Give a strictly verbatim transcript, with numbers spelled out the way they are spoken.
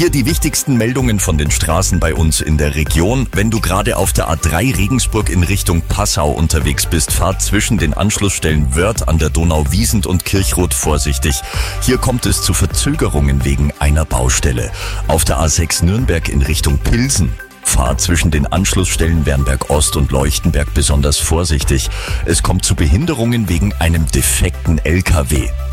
Hier die wichtigsten Meldungen von den Straßen bei uns in der Region. Wenn du gerade auf der A drei Regensburg in Richtung Passau unterwegs bist, fahr zwischen den Anschlussstellen Wörth an der Donau-Wiesent und Kirchroth vorsichtig. Hier kommt es zu Verzögerungen wegen einer Baustelle. Auf der A sechs Nürnberg in Richtung Pilsen. Fahr zwischen den Anschlussstellen Wernberg Ost und Leuchtenberg besonders vorsichtig. Es kommt zu Behinderungen wegen einem defekten L K W.